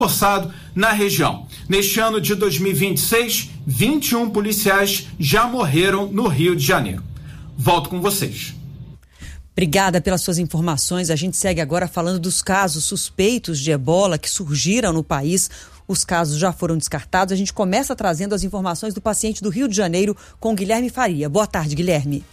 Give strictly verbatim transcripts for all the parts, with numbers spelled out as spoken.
reforçado na região. Neste ano de dois mil e vinte e seis, vinte e um policiais já morreram no Rio de Janeiro. Volto com vocês. Obrigada pelas suas informações. A gente segue agora falando dos casos suspeitos de ebola que surgiram no país. Os casos já foram descartados. A gente começa trazendo as informações do paciente do Rio de Janeiro com Guilherme Faria. Boa tarde, Guilherme.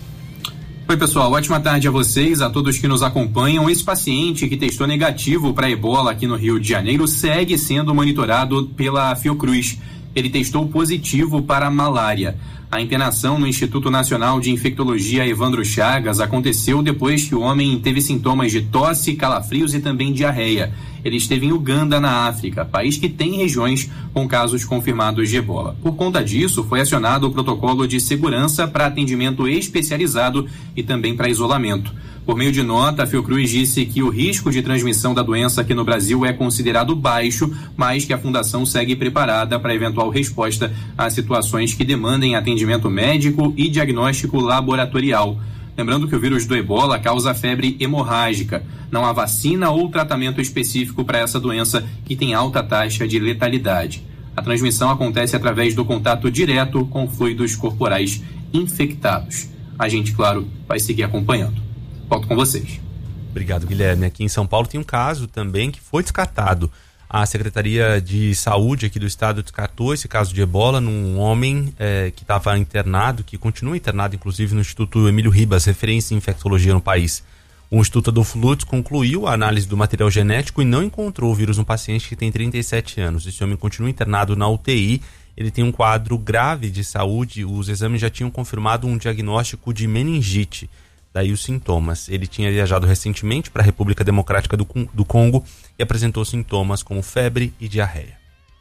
Oi, pessoal. Ótima tarde a vocês, a todos que nos acompanham. Esse paciente que testou negativo para ebola aqui no Rio de Janeiro segue sendo monitorado pela Fiocruz. Ele testou positivo para malária. A internação no Instituto Nacional de Infectologia Evandro Chagas aconteceu depois que o homem teve sintomas de tosse, calafrios e também diarreia. Ele esteve em Uganda, na África, país que tem regiões com casos confirmados de ebola. Por conta disso, foi acionado o protocolo de segurança para atendimento especializado e também para isolamento. Por meio de nota, a Fiocruz disse que o risco de transmissão da doença aqui no Brasil é considerado baixo, mas que a Fundação segue preparada para eventual resposta a situações que demandem atendimento médico e diagnóstico laboratorial. Lembrando que o vírus do ebola causa febre hemorrágica. Não há vacina ou tratamento específico para essa doença que tem alta taxa de letalidade. A transmissão acontece através do contato direto com fluidos corporais infectados. A gente, claro, vai seguir acompanhando. Volto com vocês. Obrigado, Guilherme. Aqui em São Paulo tem um caso também que foi descartado. A Secretaria de Saúde aqui do estado descartou esse caso de ebola num homem eh, que estava internado, que continua internado inclusive no Instituto Emílio Ribas, referência em infectologia no país. O Instituto Adolfo Lutz concluiu a análise do material genético e não encontrou o vírus no paciente que tem trinta e sete anos. Esse homem continua internado na U T I, ele tem um quadro grave de saúde, os exames já tinham confirmado um diagnóstico de meningite. Daí os sintomas. Ele tinha viajado recentemente para a República Democrática do, do Congo e apresentou sintomas como febre e diarreia.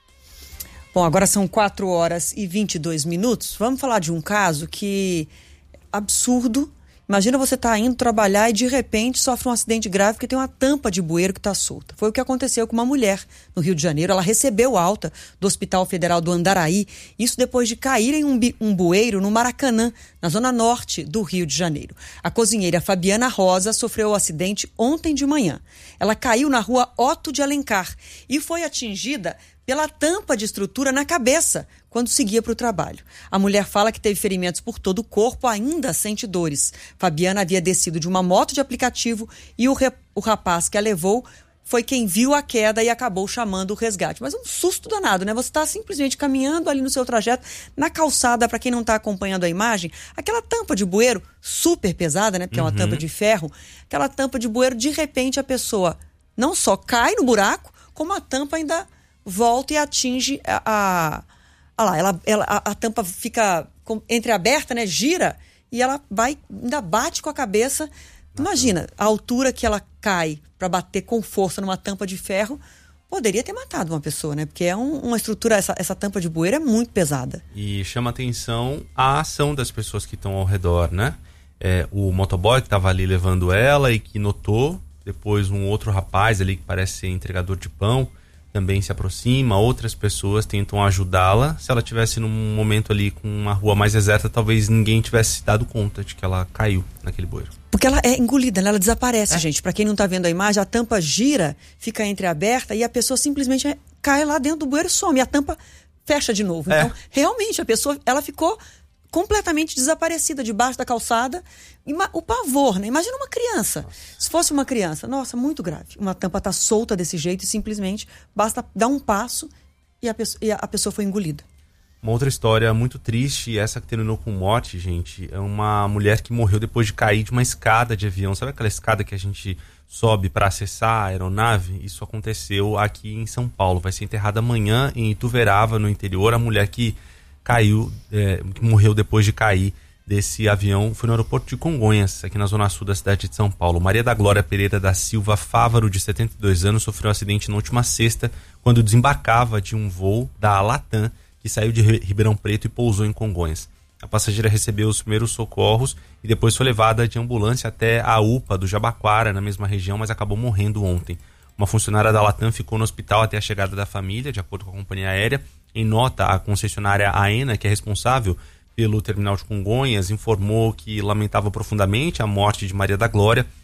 Bom, agora são quatro horas e vinte e dois minutos. Vamos falar de um caso que é absurdo. Imagina você estar tá indo trabalhar e de repente sofre um acidente grave porque tem uma tampa de bueiro que está solta. Foi o que aconteceu com uma mulher no Rio de Janeiro. Ela recebeu alta do Hospital Federal do Andaraí. Isso depois de cair em um, um bueiro no Maracanã, na zona norte do Rio de Janeiro. A cozinheira Fabiana Rosa sofreu o acidente ontem de manhã. Ela caiu na rua Otto de Alencar e foi atingida pela tampa de estrutura na cabeça quando seguia para o trabalho. A mulher fala que teve ferimentos por todo o corpo, ainda sente dores. Fabiana havia descido de uma moto de aplicativo e o, rep- o rapaz que a levou foi quem viu a queda e acabou chamando o resgate. Mas um susto danado, né? Você está simplesmente caminhando ali no seu trajeto, na calçada, para quem não está acompanhando a imagem, aquela tampa de bueiro super pesada, né? Porque uhum. é uma tampa de ferro. Aquela tampa de bueiro, de repente a pessoa não só cai no buraco, como a tampa ainda volta e atinge a... a, a lá, ela, ela, a, a tampa fica entreaberta, né? Gira e ela vai, ainda bate com a cabeça. Imagina, a altura que ela cai para bater com força numa tampa de ferro, poderia ter matado uma pessoa, né? Porque é um, uma estrutura, essa, essa tampa de bueiro é muito pesada. E chama atenção a ação das pessoas que estão ao redor, né? É, o motoboy que estava ali levando ela e que notou, depois um outro rapaz ali que parece ser entregador de pão, também se aproxima, outras pessoas tentam ajudá-la. Se ela tivesse num momento ali com uma rua mais deserta, talvez ninguém tivesse se dado conta de que ela caiu naquele bueiro. Porque ela é engolida, ela desaparece, é. gente. Para quem não tá vendo a imagem, a tampa gira, fica entreaberta e a pessoa simplesmente cai lá dentro do bueiro e some. E a tampa fecha de novo. É. Então, realmente, a pessoa, ela ficou completamente desaparecida debaixo da calçada. O pavor, né? Imagina uma criança. Nossa. Se fosse uma criança, nossa, muito grave. Uma tampa tá solta desse jeito e simplesmente basta dar um passo e a pessoa, e a pessoa foi engolida. Uma outra história muito triste, essa que terminou com morte, gente, é uma mulher que morreu depois de cair de uma escada de avião. Sabe aquela escada que a gente sobe para acessar a aeronave? Isso aconteceu aqui em São Paulo. Vai ser enterrada amanhã em Ituverava, no interior. A mulher que caiu, é, que morreu depois de cair desse avião foi no aeroporto de Congonhas, aqui na zona sul da cidade de São Paulo. Maria da Glória Pereira da Silva Fávaro, de setenta e dois anos, sofreu um acidente na última sexta, quando desembarcava de um voo da Latam, que saiu de Ribeirão Preto e pousou em Congonhas. A passageira recebeu os primeiros socorros e depois foi levada de ambulância até a U P A do Jabaquara, na mesma região, mas acabou morrendo ontem. Uma funcionária da Latam ficou no hospital até a chegada da família, de acordo com a companhia aérea. Em nota, a concessionária AENA, que é responsável pelo terminal de Congonhas, informou que lamentava profundamente a morte de Maria da Glória.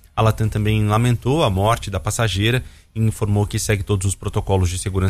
A Latam também lamentou a morte da passageira e informou que segue todos os protocolos de segurança